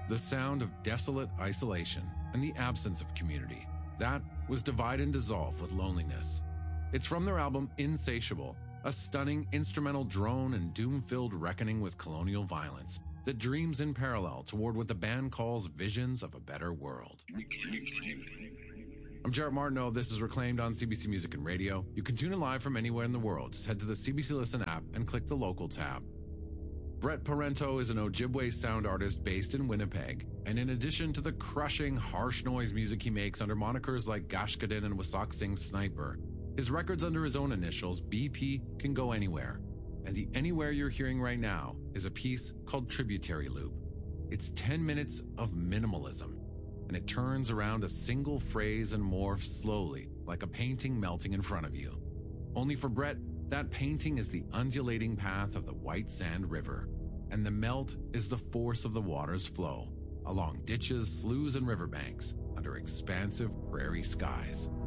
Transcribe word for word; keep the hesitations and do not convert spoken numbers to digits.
the sound of desolate isolation and the absence of community. That was Divide and Dissolve with Loneliness. It's from their album Insatiable, a stunning instrumental drone and doom-filled reckoning with colonial violence that dreams in parallel toward what the band calls visions of a better world. I'm Jarrett Martineau. This is Reclaimed on C B C Music and Radio. You can tune in live from anywhere in the world. Just head to the C B C Listen app and click the local tab. Brett Parento is an Ojibwe sound artist based in Winnipeg, and in addition to the crushing, harsh noise music he makes under monikers like Gashkadin and Wasak Singh Sniper, his records under his own initials, B P, can go anywhere. And the anywhere you're hearing right now is a piece called Tributary Loop. It's ten minutes of minimalism, and it turns around a single phrase and morphs slowly, like a painting melting in front of you. Only for Brett, that painting is the undulating path of the White Sand River, and the melt is the force of the water's flow, along ditches, sloughs, and riverbanks, under expansive prairie skies.